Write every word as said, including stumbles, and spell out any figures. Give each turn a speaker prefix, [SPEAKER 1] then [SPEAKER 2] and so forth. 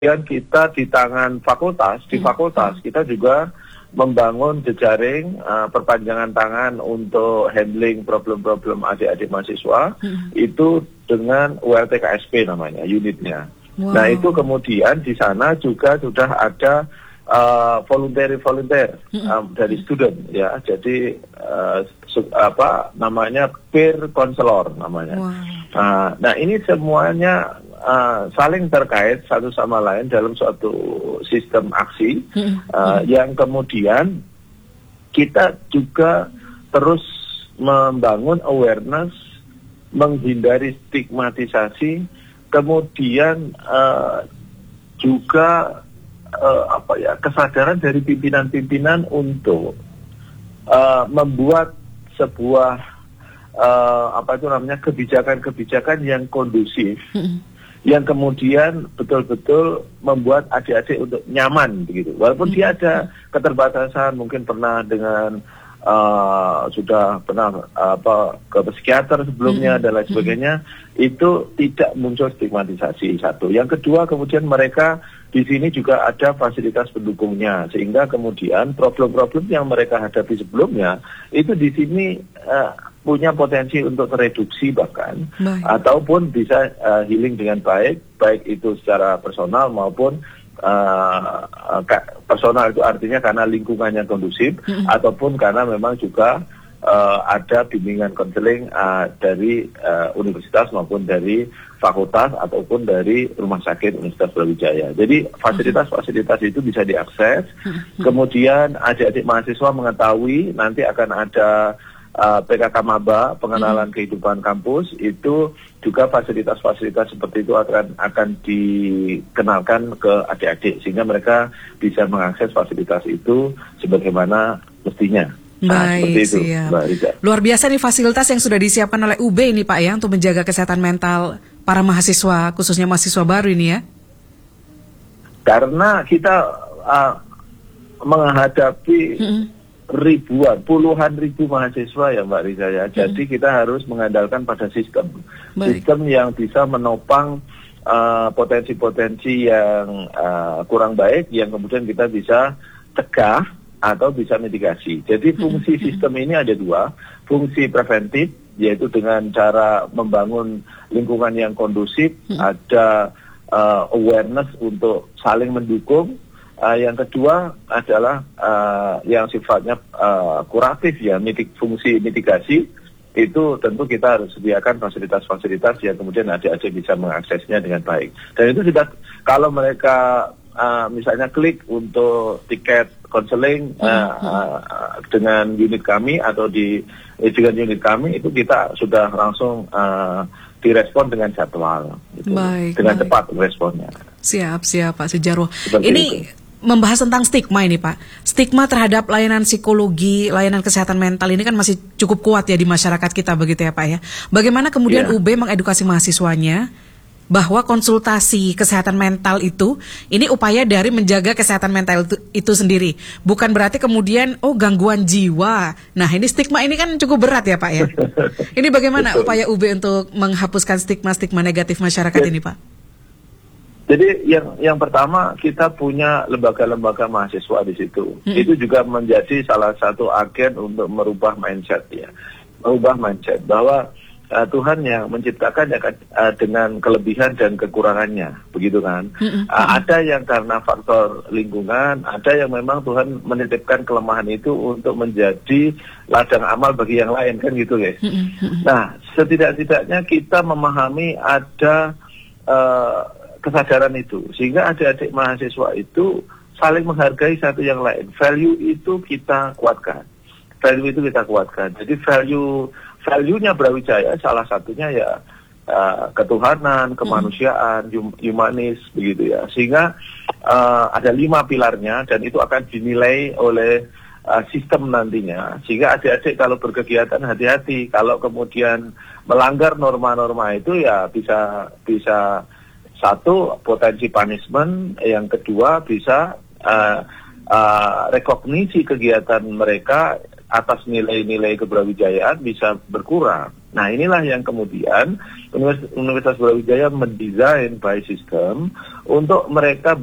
[SPEAKER 1] Kemudian kita di tangan fakultas, di fakultas kita juga membangun jejaring uh, perpanjangan tangan untuk handling problem-problem adik-adik mahasiswa, hmm. itu dengan U L T K S P namanya, unitnya. Wow. Nah itu kemudian di sana juga sudah ada uh, volunteer-volunteer hmm. um, dari student, ya. Jadi uh, su- apa namanya peer counselor namanya. Wow. Uh, nah ini semuanya Uh, saling terkait satu sama lain dalam suatu sistem aksi hmm. uh, yang kemudian kita juga terus membangun awareness, menghindari stigmatisasi, kemudian uh, juga uh, apa ya kesadaran dari pimpinan-pimpinan untuk uh, membuat sebuah uh, apa itu namanya kebijakan-kebijakan yang kondusif. Hmm. Yang kemudian betul-betul membuat adik-adik untuk nyaman begitu. Walaupun hmm. dia ada keterbatasan, mungkin pernah dengan uh, sudah pernah uh, apa ke psikiater sebelumnya hmm. dan lain sebagainya, hmm. itu tidak muncul stigmatisasi satu. Yang kedua kemudian mereka di sini juga ada fasilitas pendukungnya, sehingga kemudian problem-problem yang mereka hadapi sebelumnya itu di sini uh, punya potensi untuk tereduksi bahkan, baik. Ataupun bisa uh, healing dengan baik, baik itu secara personal maupun uh, uh, personal itu artinya karena lingkungannya kondusif, mm-hmm. ataupun karena memang juga uh, ada bimbingan konseling uh, dari uh, universitas maupun dari fakultas ataupun dari rumah sakit Universitas Brawijaya. Jadi fasilitas-fasilitas itu bisa diakses, mm-hmm. kemudian adik-adik mahasiswa mengetahui nanti akan ada Uh, P K K Maba, pengenalan hmm. kehidupan kampus, itu juga fasilitas-fasilitas seperti itu akan akan dikenalkan ke adik-adik sehingga mereka bisa mengakses fasilitas itu sebagaimana mestinya. Nah,
[SPEAKER 2] baik, itu, siap. Luar biasa nih fasilitas yang sudah disiapkan oleh U B ini Pak ya untuk menjaga kesehatan mental para mahasiswa, khususnya mahasiswa baru ini ya.
[SPEAKER 1] Karena kita uh, menghadapi hmm. ribuan, puluhan ribu mahasiswa ya Mbak Riza ya. Jadi hmm. kita harus mengandalkan pada sistem. Baik. Sistem yang bisa menopang uh, potensi-potensi yang uh, kurang baik yang kemudian kita bisa cegah atau bisa mitigasi. Jadi fungsi hmm. sistem ini ada dua. Fungsi preventif, yaitu dengan cara membangun lingkungan yang kondusif, hmm. ada uh, awareness untuk saling mendukung. Uh, yang kedua adalah uh, yang sifatnya uh, kuratif ya, mitig, fungsi mitigasi, itu tentu kita harus sediakan fasilitas-fasilitas yang kemudian adik-adik bisa mengaksesnya dengan baik. Dan itu sudah, kalau mereka uh, misalnya klik untuk tiket konseling uh, uh, dengan unit kami atau di eh, dengan unit kami, itu kita sudah langsung uh, direspon dengan jadwal, gitu. Baik, dengan baik. Cepat responnya.
[SPEAKER 2] Siap, siap Pak Sujarwo. Ini itu. Membahas tentang stigma ini Pak. Stigma terhadap layanan psikologi, layanan kesehatan mental ini kan masih cukup kuat ya di masyarakat kita begitu ya Pak ya. Bagaimana kemudian yeah. U B mengedukasi mahasiswanya bahwa konsultasi kesehatan mental itu, ini upaya dari menjaga kesehatan mental itu, itu sendiri. Bukan berarti kemudian, oh gangguan jiwa. Nah ini stigma ini kan cukup berat ya Pak ya. Ini bagaimana upaya U B untuk menghapuskan stigma-stigma negatif masyarakat yeah. ini Pak?
[SPEAKER 1] Jadi yang yang pertama kita punya lembaga-lembaga mahasiswa di situ. Hmm. Itu juga menjadi salah satu agen untuk merubah mindset ya. Merubah mindset bahwa uh, Tuhan yang menciptakan ya, uh, dengan kelebihan dan kekurangannya, begitu kan. Hmm. Uh, ada yang karena faktor lingkungan, ada yang memang Tuhan menitipkan kelemahan itu untuk menjadi ladang amal bagi yang lain kan gitu guys. Hmm. Nah, setidak-tidaknya kita memahami ada uh, kesadaran itu, sehingga adik-adik mahasiswa itu saling menghargai satu yang lain. Value itu kita kuatkan, value itu kita kuatkan. Jadi value value-nya Brawijaya salah satunya ya uh, ketuhanan, kemanusiaan, hum, humanis begitu ya. Sehingga uh, ada lima pilarnya dan itu akan dinilai oleh uh, sistem nantinya. Sehingga adik-adik kalau berkegiatan hati-hati. Kalau kemudian melanggar norma-norma itu ya bisa bisa satu, potensi punishment, yang kedua bisa uh, uh, rekognisi kegiatan mereka atas nilai-nilai kebrawijayaan bisa berkurang. Nah, inilah yang kemudian Universitas Brawijaya mendesain by system untuk mereka